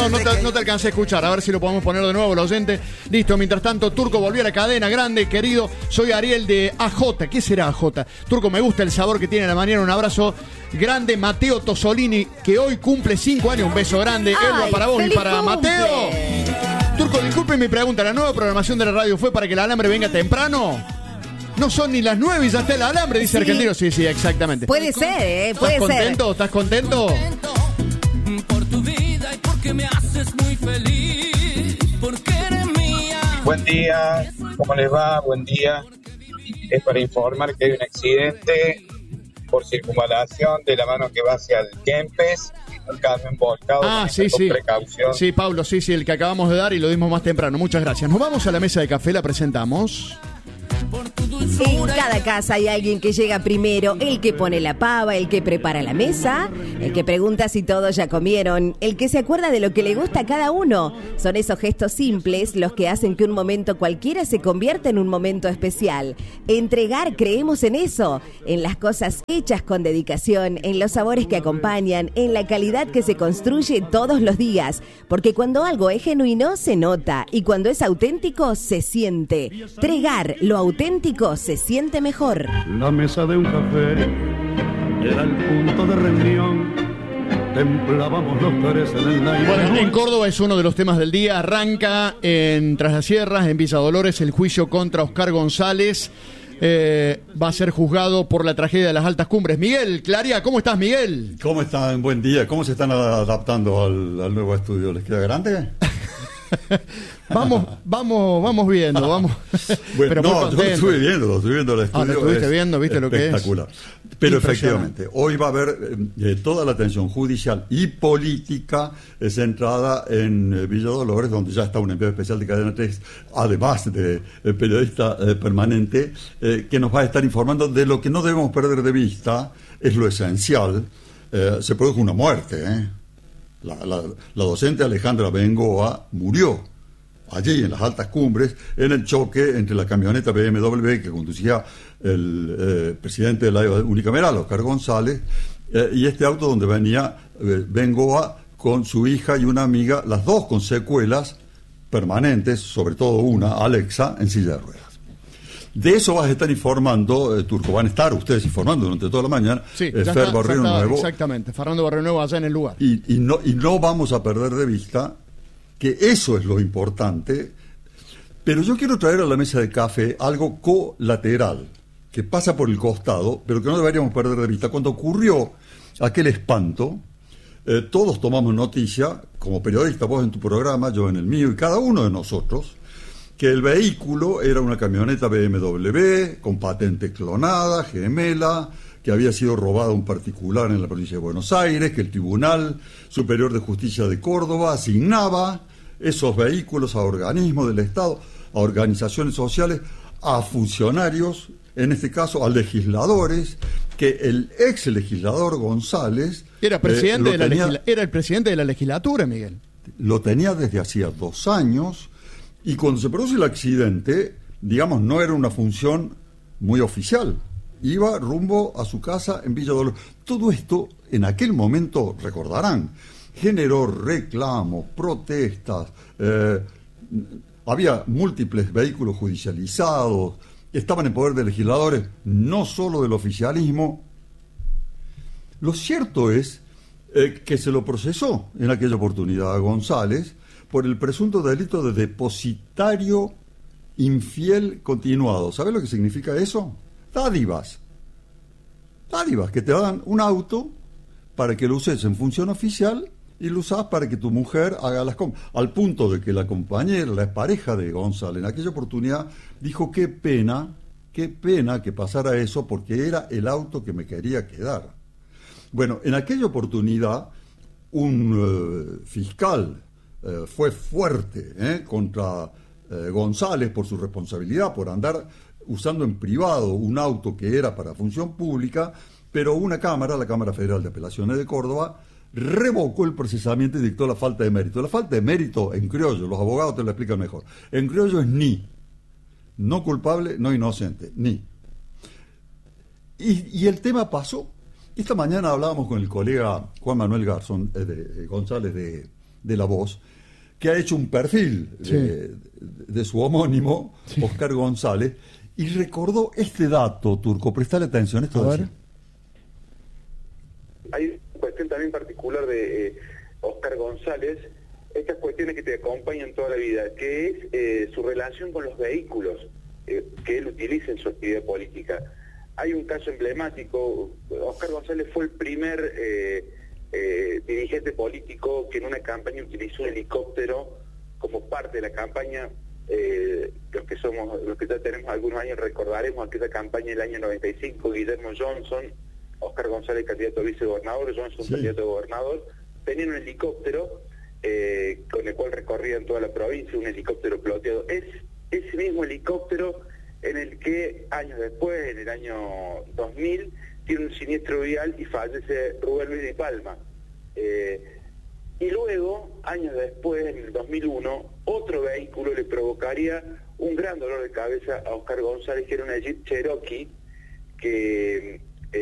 no te alcancé a escuchar. A ver si lo podemos poner de nuevo, el oyente. Listo, mientras tanto, Turco volvió a la cadena. Grande, querido. Soy Ariel de AJ. ¿Qué será AJ? Turco, me gusta el sabor que tiene a la mañana. Un abrazo grande. Mateo Tosolini, que hoy cumple 5 años. Un beso grande. Elba, para vos y para cumple. Mateo. Turco, disculpe mi pregunta. ¿La nueva programación de la radio fue para que el alambre venga temprano? No son ni las 9 y ya está el alambre, dice Argentino. Sí, exactamente. Puede ser, puede ¿Estás ser. contento? ¿Estás contento? Por tu vida y porque me haces muy feliz, porque eres mía. Buen día, ¿cómo les va? Buen día. Es para informar que hay un accidente por circunvalación de la mano que va hacia el Kempes, un camión volcado. Sí. Precaución. Sí, Pablo, sí, el que acabamos de dar y lo dimos más temprano. Muchas gracias. Nos vamos a la mesa de café, la presentamos. En cada casa hay alguien que llega primero, el que pone la pava, el que prepara la mesa, el que pregunta si todos ya comieron, el que se acuerda de lo que le gusta a cada uno. Son esos gestos simples los que hacen que un momento cualquiera se convierta en un momento especial. Entregar, creemos en eso, en las cosas hechas con dedicación, en los sabores que acompañan, en la calidad que se construye todos los días. Porque cuando algo es genuino, se nota, y cuando es auténtico, se siente. Tregar, lo auténtico se siente mejor. La mesa de un café era el punto de reunión. Templábamos los tres en el nylon. Bueno, en Córdoba es uno de los temas del día. Arranca en Tras las Sierras, en Villa Dolores, el juicio contra Oscar González. Va a ser juzgado por la tragedia de las Altas Cumbres. Miguel Claria, ¿cómo estás, Miguel? ¿Cómo están? Buen día. ¿Cómo se están adaptando al nuevo estudio? ¿Les queda grande? Vamos viendo, vamos. Bueno, pero no, yo lo estuve viendo el estudio. Lo estuviste viendo, viste lo que es. Espectacular. Pero efectivamente, hoy va a haber toda la atención judicial y política centrada en Villa Dolores, donde ya está un enviado especial de Cadena 3, además de periodista permanente, que nos va a estar informando de lo que no debemos perder de vista, es lo esencial. Se produjo una muerte, La docente Alejandra Bengoa murió allí en las Altas Cumbres en el choque entre la camioneta BMW que conducía el presidente de la unicameral, Oscar González, y este auto donde venía Bengoa con su hija y una amiga, las dos con secuelas permanentes, sobre todo una, Alexa, en silla de ruedas. De eso vas a estar informando, Turco. Van a estar ustedes informando durante toda la mañana. Sí, Fer Barrio Nuevo. Exactamente, Fernando Barrio Nuevo allá en el lugar. Y no vamos a perder de vista que eso es lo importante. Pero yo quiero traer a la mesa de café algo colateral, que pasa por el costado, pero que no deberíamos perder de vista. Cuando ocurrió aquel espanto, todos tomamos noticia, como periodista, vos en tu programa, yo en el mío, y cada uno de nosotros, que el vehículo era una camioneta BMW con patente clonada, gemela, que había sido robada a un particular en la provincia de Buenos Aires, que el Tribunal Superior de Justicia de Córdoba asignaba esos vehículos a organismos del Estado, a organizaciones sociales, a funcionarios, en este caso a legisladores, que el ex legislador González era el presidente de la legislatura, Miguel. Lo tenía desde hacía 2 años. Y cuando se produce el accidente, digamos, no era una función muy oficial. Iba rumbo a su casa en Villa Dolores. Todo esto, en aquel momento, recordarán, generó reclamos, protestas, había múltiples vehículos judicializados, estaban en poder de legisladores, no solo del oficialismo. Lo cierto es que se lo procesó en aquella oportunidad a González por el presunto delito de depositario infiel continuado. ¿Sabes lo que significa eso? Dádivas, que te dan un auto para que lo uses en función oficial y lo usas para que tu mujer haga las compras. Al punto de que la compañera, la pareja de González, en aquella oportunidad dijo qué pena que pasara eso porque era el auto que me quería quedar. Bueno, en aquella oportunidad un fiscal fue fuerte contra González por su responsabilidad, por andar usando en privado un auto que era para función pública, pero una cámara, la Cámara Federal de Apelaciones de Córdoba, revocó el procesamiento y dictó la falta de mérito. La falta de mérito en criollo, los abogados te lo explican mejor, en criollo es ni, no culpable, no inocente, ni. Y el tema pasó. Esta mañana hablábamos con el colega Juan Manuel Garzón, González de de La Voz, que ha hecho un perfil de su homónimo, Oscar González, y recordó este dato, Turco, prestale atención, esto A ver. decía. Hay una cuestión también particular de Oscar González, estas cuestiones que te acompañan toda la vida, que es su relación con los vehículos que él utiliza en su actividad política. Hay un caso emblemático. Oscar González fue el primer dirigente político que en una campaña utilizó un helicóptero como parte de la campaña. Los que ya tenemos algunos años recordaremos aquella campaña del año 95, Guillermo Johnson, Oscar González candidato a vicegobernador, Johnson candidato a gobernador, tenían un helicóptero con el cual recorrían toda la provincia, un helicóptero piloteado. Es ese mismo helicóptero en el que años después, en el año 2000, tiene un siniestro vial y fallece Rubén Luis de Palma. Y luego, años después, en el 2001, otro vehículo le provocaría un gran dolor de cabeza a Oscar González, que era una Jeep Cherokee que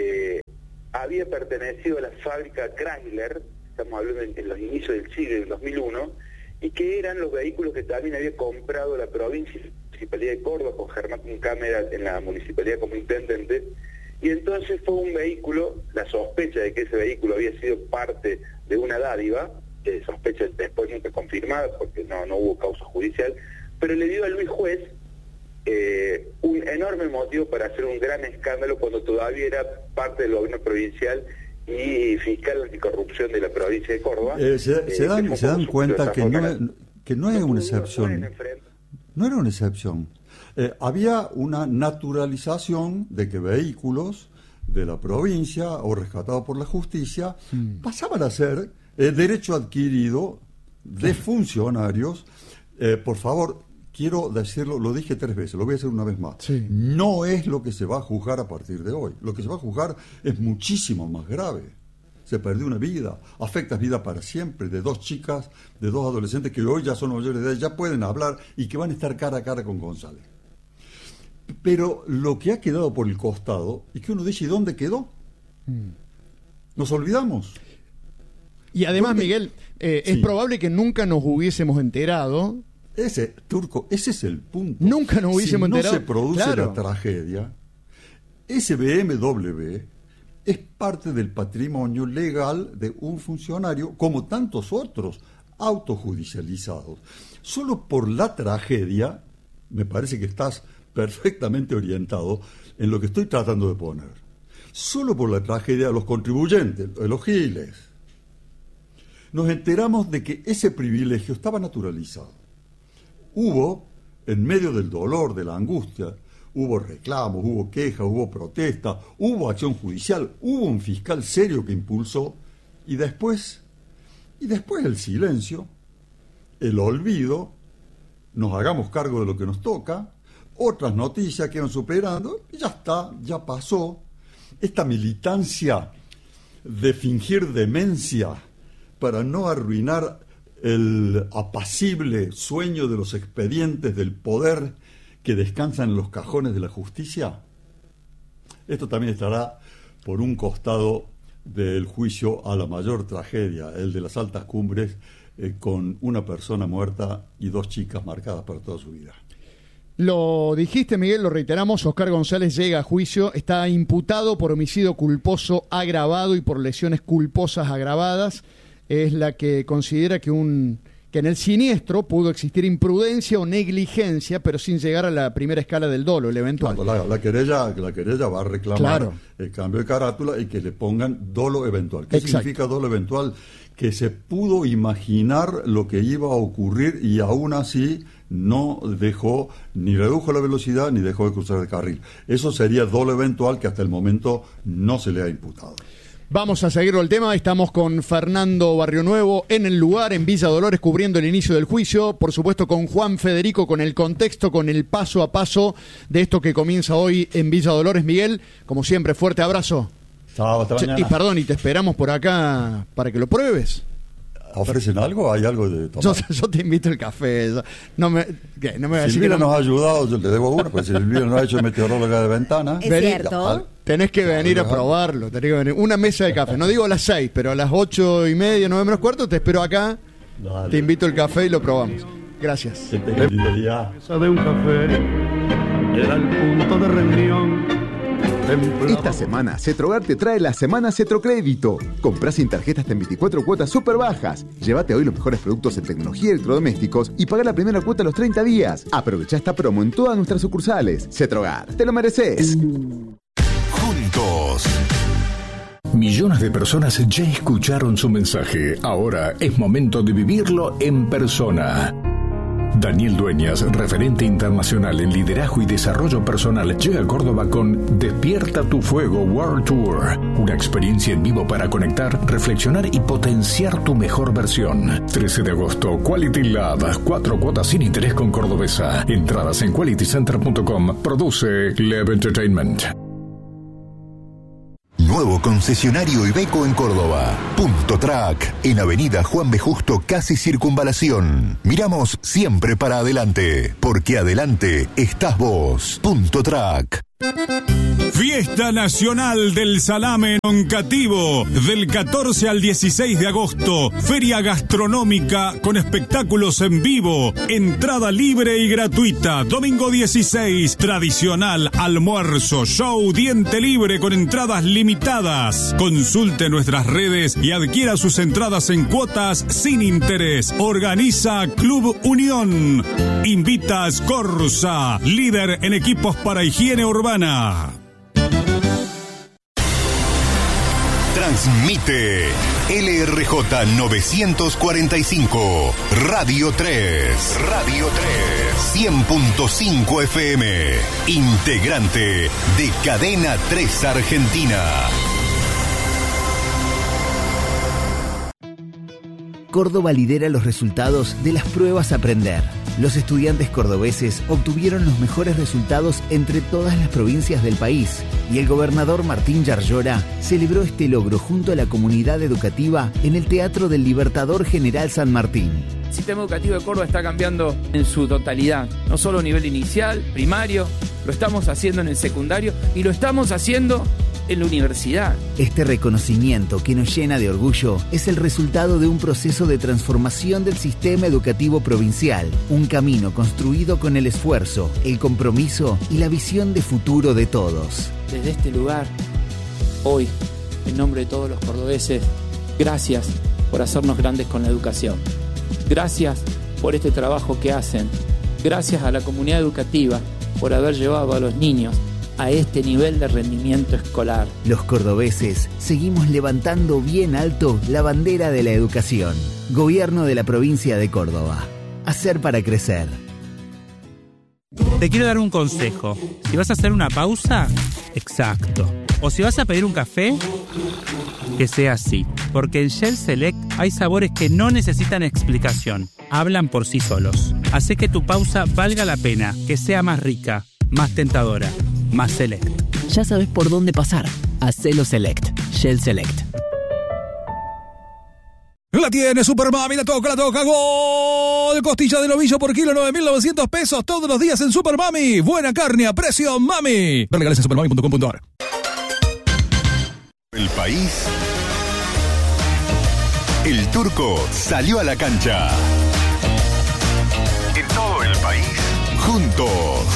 había pertenecido a la fábrica Chrysler, estamos hablando en los inicios del siglo, en el 2001, y que eran los vehículos que también había comprado la provincia, la Municipalidad de Córdoba, con Germán Cámara en la municipalidad como intendente. Y entonces fue un vehículo, la sospecha de que ese vehículo había sido parte de una dádiva, sospecha después nunca confirmada porque no hubo causa judicial, pero le dio a Luis Juez un enorme motivo para hacer un gran escándalo cuando todavía era parte del gobierno provincial y fiscal anticorrupción de la provincia de Córdoba. Se dan cuenta que no es una excepción. No era una excepción. Había una naturalización de que vehículos de la provincia o rescatados por la justicia pasaban a ser derecho adquirido de funcionarios. Por favor, quiero decirlo, lo dije 3 veces, lo voy a decir una vez más. Sí. No es lo que se va a juzgar a partir de hoy. Lo que se va a juzgar es muchísimo más grave. Se perdió una vida, afecta vida para siempre, de 2 chicas, de 2 adolescentes que hoy ya son mayores de edad, ya pueden hablar y que van a estar cara a cara con González. Pero lo que ha quedado por el costado, y que uno dice, ¿y dónde quedó? Nos olvidamos. Y además, Miguel, es probable que nunca nos hubiésemos enterado. Turco, ese es el punto. Nunca nos hubiésemos enterado. Si no se produce la tragedia, ese BMW es parte del patrimonio legal de un funcionario, como tantos otros autojudicializados. Solo por la tragedia, me parece que estás perfectamente orientado en lo que estoy tratando de poner. Solo por la tragedia de los contribuyentes, de los giles, nos enteramos de que ese privilegio estaba naturalizado. Hubo, en medio del dolor, de la angustia, hubo reclamos, hubo quejas, hubo protestas, hubo acción judicial, hubo un fiscal serio que impulsó, y después el silencio, el olvido, nos hagamos cargo de lo que nos toca, otras noticias que van superando, y ya está, ya pasó. Esta militancia de fingir demencia para no arruinar el apacible sueño de los expedientes del poder que descansan en los cajones de la justicia. Esto también estará por un costado del juicio a la mayor tragedia, el de las altas cumbres, con una persona muerta y 2 chicas marcadas para toda su vida. Lo dijiste, Miguel, lo reiteramos, Oscar González llega a juicio, está imputado por homicidio culposo agravado y por lesiones culposas agravadas. Es la que considera que en el siniestro pudo existir imprudencia o negligencia, pero sin llegar a la primera escala del dolo, el eventual. Claro, la querella va a reclamar el cambio de carátula y que le pongan dolo eventual. ¿Qué significa dolo eventual? Que se pudo imaginar lo que iba a ocurrir y aún así no dejó, ni redujo la velocidad, ni dejó de cruzar el carril. Eso sería dolo eventual, que hasta el momento no se le ha imputado. Vamos a seguirlo el tema, estamos con Fernando Barrionuevo en el lugar, en Villa Dolores, cubriendo el inicio del juicio, por supuesto con Juan Federico, con el contexto, con el paso a paso de esto que comienza hoy en Villa Dolores. Miguel, como siempre, fuerte abrazo. Chao, hasta mañana. Y perdón, y te esperamos por acá para que lo pruebes. ¿Ofrecen algo? ¿Hay algo de tomar? Yo te invito el café. No me voy a decir Silvina que no... nos ha ayudado, yo le debo uno, pues Silvina nos ha hecho meteoróloga de ventana. Es cierto. Tenés que venir a probarlo, tenés que venir. Una mesa de café, no digo a las 6, pero a las 8:30, 9 menos cuarto, te espero acá Dale. Te invito el café y lo probamos. Gracias. Que tengas lindo día. Mesa de un café era el punto de reunión. Esta semana, Cetrogar te trae la semana Cetrocrédito. Comprá sin tarjeta hasta en 24 cuotas súper bajas. Llévate hoy los mejores productos en tecnología y electrodomésticos y paga la primera cuota a los 30 días. Aprovecha esta promo en todas nuestras sucursales. Cetrogar, te lo mereces. Juntos. Millones de personas ya escucharon su mensaje. Ahora es momento de vivirlo en persona. Daniel Dueñas, referente internacional en liderazgo y desarrollo personal, llega a Córdoba con Despierta tu Fuego World Tour. Una experiencia en vivo para conectar, reflexionar y potenciar tu mejor versión. 13 de agosto, Quality Lab, 4 cuotas sin interés con Cordobesa. Entradas en qualitycenter.com. Produce Lab Entertainment. Nuevo concesionario Iveco en Córdoba. Punto Track, en Avenida Juan B. Justo, casi Circunvalación. Miramos siempre para adelante, porque adelante estás vos. Punto Track. Fiesta Nacional del Salame Noncativo, del 14 al 16 de agosto. Feria gastronómica con espectáculos en vivo. Entrada libre y gratuita. Domingo 16, tradicional almuerzo, show, diente libre con entradas limitadas. Consulte nuestras redes y adquiera sus entradas en cuotas sin interés. Organiza Club Unión. Invita a Scorza, líder en equipos para higiene urbana. Transmite LRJ 945, Radio 3, Radio 3, 100.5 FM, integrante de Cadena 3 Argentina. Córdoba lidera los resultados de las pruebas Aprender. Los estudiantes cordobeses obtuvieron los mejores resultados entre todas las provincias del país y el gobernador Martín Yarlora celebró este logro junto a la comunidad educativa en el Teatro del Libertador General San Martín. El sistema educativo de Córdoba está cambiando en su totalidad, no solo a nivel inicial, primario, lo estamos haciendo en el secundario y lo estamos haciendo en la universidad. Este reconocimiento que nos llena de orgullo es el resultado de un proceso de transformación del sistema educativo provincial, un camino construido con el esfuerzo, el compromiso y la visión de futuro de todos. Desde este lugar, hoy, en nombre de todos los cordobeses, gracias por hacernos grandes con la educación. Gracias por este trabajo que hacen. Gracias a la comunidad educativa por haber llevado a los niños a este nivel de rendimiento escolar. Los cordobeses seguimos levantando bien alto la bandera de la educación. Gobierno de la provincia de Córdoba. Hacer para crecer. Te quiero dar un consejo. Si vas a hacer una pausa, exacto. O si vas a pedir un café, que sea así. Porque en Shell Select hay sabores que no necesitan explicación. Hablan por sí solos. Hace que tu pausa valga la pena, que sea más rica, más tentadora. Más Select. Ya sabes por dónde pasar. Hacelo Select. Shell Select. La tiene Supermami, la toca, gol. Costilla de novillo por kilo, 9.900 pesos todos los días en Supermami. Buena carne a precio, mami. Ver legales en supermami.com.ar. El país. El turco salió a la cancha. En todo el país, juntos.